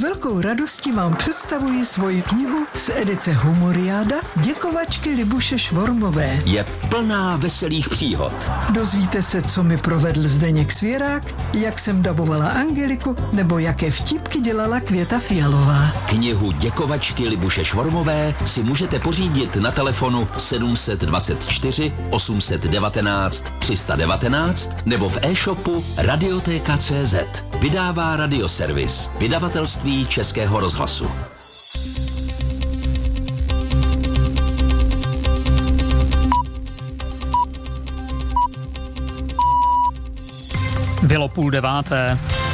velkou radostí vám představuji svoji knihu z edice Humoriáda Děkovačky Libuše Švormové. Je plná veselých příhod. Dozvíte se, co mi provedl Zdeněk Svěrák, jak jsem dabovala Angeliku, nebo jaké vtipky dělala Květa Fialová. Knihu Děkovačky Libuše Švormové si můžete pořídit na telefonu 724 819 319 nebo v e-shopu Radiotéka.cz. Vydává Radioservis, vydavatelství Českého rozhlasu. Bylo 8:30.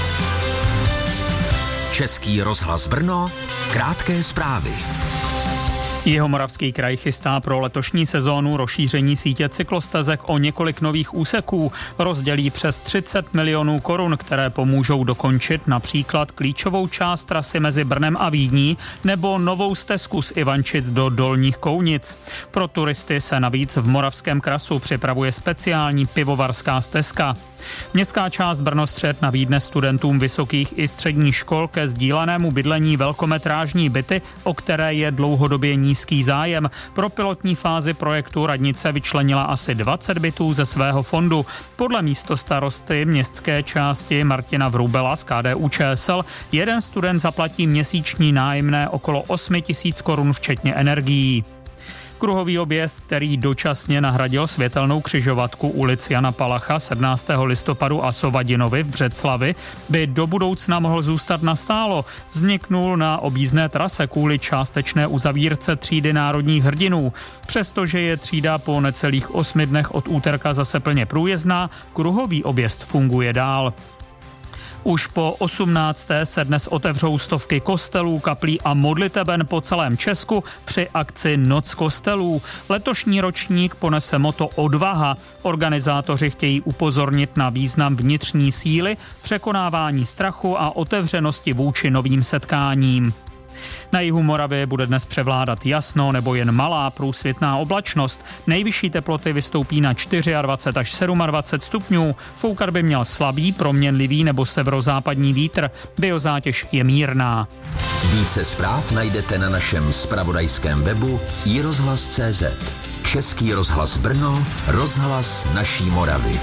Český rozhlas Brno, krátké zprávy. Jihomoravský kraj chystá pro letošní sezónu rozšíření sítě cyklostezek o několik nových úseků. Rozdělí přes 30 milionů korun, které pomůžou dokončit například klíčovou část trasy mezi Brnem a Vídní nebo novou stezku z Ivančic do Dolních Kounic. Pro turisty se navíc v Moravském krasu připravuje speciální pivovarská stezka. Městská část Brnostřed nabídne studentům vysokých i středních škol ke sdílenému bydlení velkometrážní byty, o které je dlouhodobě nízký zájem. Pro pilotní fázi projektu radnice vyčlenila asi 20 bytů ze svého fondu. Podle místostarosty městské části Martina Vrubela z KDU-ČSL jeden student zaplatí měsíční nájemné okolo 8 000 korun včetně energií. Kruhový objezd, který dočasně nahradil světelnou křižovatku ulic Jana Palacha 17. listopadu a Sovadinovi v Břeclavi, by do budoucna mohl zůstat nastálo. Vzniknul na objízdné trase kvůli částečné uzavírce třídy národních hrdinů. Přestože je třída po necelých 8 dnech od úterka zase plně průjezdná, kruhový objezd funguje dál. Už po 18. se dnes otevřou stovky kostelů, kaplí a modliteben po celém Česku při akci Noc kostelů. Letošní ročník ponese motto Odvaha. Organizátoři chtějí upozornit na význam vnitřní síly, překonávání strachu a otevřenosti vůči novým setkáním. Na jihu Moravy bude dnes převládat jasno nebo jen malá průsvitná oblačnost. Nejvyšší teploty vystoupí na 24 až 27 stupňů. Foukat by měl slabý, proměnlivý nebo severozápadní vítr. Biozátěž je mírná. Více zpráv najdete na našem zpravodajském webu iRozhlas.cz. Český rozhlas Brno, rozhlas naší Moravy.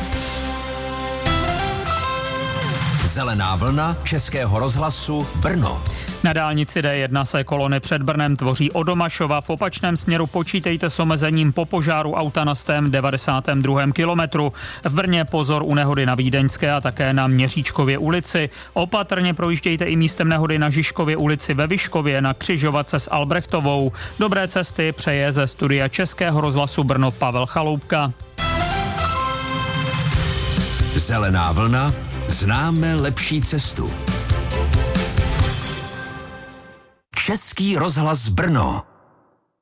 Zelená vlna Českého rozhlasu Brno. Na dálnici D1 se kolony před Brnem tvoří od Domašova. V opačném směru počítejte s omezením po požáru auta na 192. kilometru. V Brně pozor u nehody na Vídeňské a také na Měříčkově ulici. Opatrně projíždějte i místem nehody na Žižkově ulici ve Vyškově na křižovatce s Albrechtovou. Dobré cesty přeje ze studia Českého rozhlasu Brno Pavel Chaloupka. Zelená vlna. Známe lepší cestu. Český rozhlas Brno.